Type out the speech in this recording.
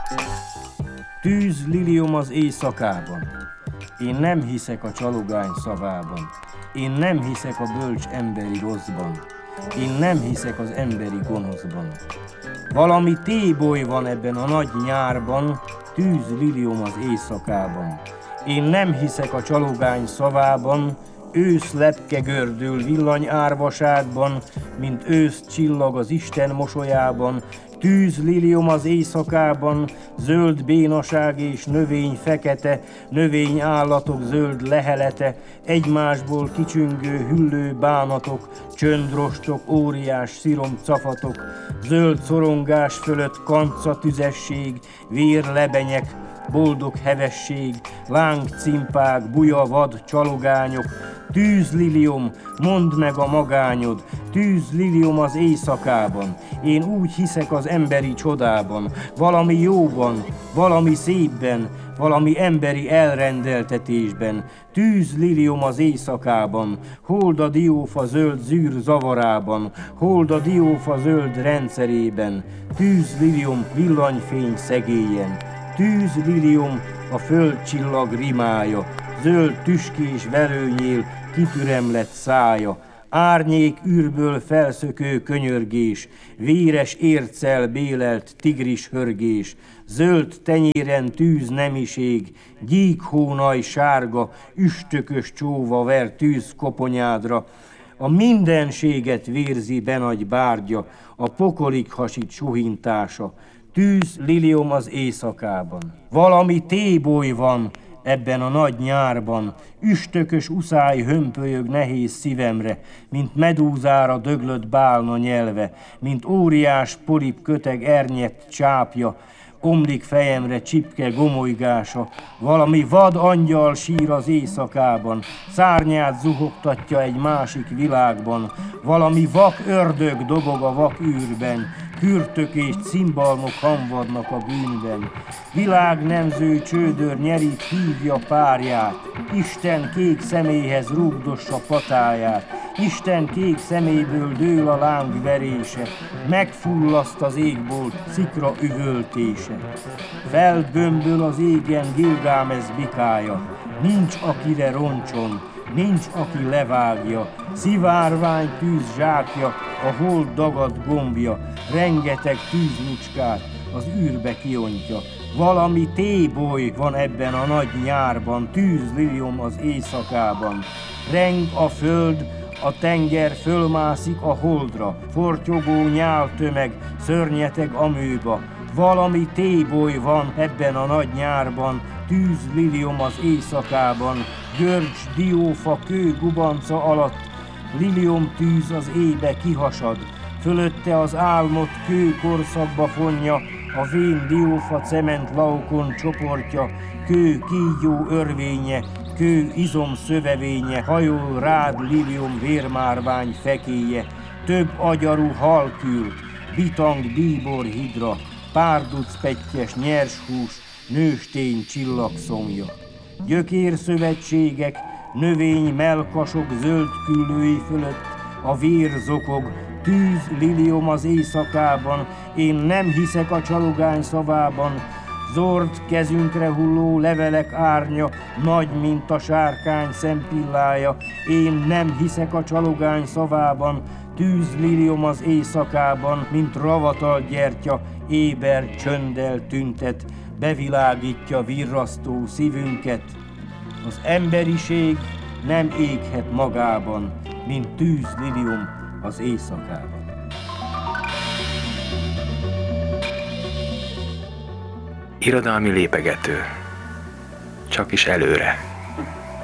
Tűz liliom az éjszakában. Én nem hiszek a csalogány szavában. Én nem hiszek a bölcs emberi rosszban. Én nem hiszek az emberi gonoszban. Valami téboly van ebben a nagy nyárban, tűz liliom az éjszakában. Én nem hiszek a csalogány szavában, ősz lepke gördül villany árvaságban, mint ősz csillag az Isten mosolyában. Tűz liliom az éjszakában, zöld bénaság és növény fekete, növény állatok zöld lehelete, egymásból kicsüngő hüllő bánatok, csöndrostok, óriás szirom cafatok, zöld szorongás fölött kanca tüzesség, vérlebenyek, boldog hevesség, lángcimpák, buja vad csalogányok. Tűz liliom, mondd meg a magányod, tűz liliom az éjszakában. Én úgy hiszek az emberi csodában, valami jóban, valami szépben, valami emberi elrendeltetésben. Tűz liliom az éjszakában, hold a diófa zöld zűr zavarában, hold a diófa zöld rendszerében. Tűz liliom villanyfény szegélyen, tűz liliom a földcsillag rimája, zöld tüskés verőnyél kitüremlett szája, árnyék űrből felszökő könyörgés, véres érccel bélelt tigris hörgés, zöld tenyéren tűz nemiség, gyíkhónaj sárga, üstökös csóva ver tűz koponyádra, a mindenséget vérzi benagy bárgya, a pokolig hasít suhintása. Tűz liliom az éjszakában. Valami téboly van ebben a nagy nyárban, üstökös uszály hömpölyög nehéz szívemre, mint medúzára döglött bálna nyelve, mint óriás polip köteg ernyett csápja, omlik fejemre csipke gomolygása, valami vad angyal sír az éjszakában, szárnyát zuhogtatja egy másik világban, valami vak ördög dobog a vak űrben, kürtök és cimbalmok hamvadnak a bűnben. Világnemző csődör nyerít hívja párját, Isten kék személyhez rúgdossa patáját, Isten kék szeméből dől a láng verése, megfullaszt az égbolt szikra üvöltése. Felbömböl az égen Gilgámesz bikája, nincs akire roncson, nincs aki levágja, szivárvány tűz zsákja, a hold dagad gombja, rengeteg tűzlucskát az űrbe kiontja. Valami téboly van ebben a nagy nyárban, tűz liliom az éjszakában. Reng a föld, a tenger fölmászik a holdra, fortyogó nyáltömeg, szörnyeteg amőba. Valami téboly van ebben a nagy nyárban, tűz liliom az éjszakában, görcs, diófa, kő gubanca alatt, liliom tűz az éjbe kihasad, fölötte az álmot kő korszakba fonja, a vén diófa cement laukon csoportja, kő kígyó örvénye, kő izom szövevénye, hajol rád liliom vérmárvány fekéje, több agyarú halkül, bitang bíbor hidra, párduc pettyes nyers hús, nőstény csillagszomja. Gyökérszövetségek, növény melkasok zöld küllői fölött, a vér zokog, tűz liliom az éjszakában, én nem hiszek a csalogány szavában, zord kezünkre hulló levelek árnya, nagy, mint a sárkány szempillája, én nem hiszek a csalogány szavában, tűz liliom az éjszakában, mint ravatal gyertya, éber csönddel tüntet, bevilágítja virrasztó szívünket. Az emberiség nem éghet magában, mint tűz liliom az éjszakában. Irodalmi lépegető. Csak is előre.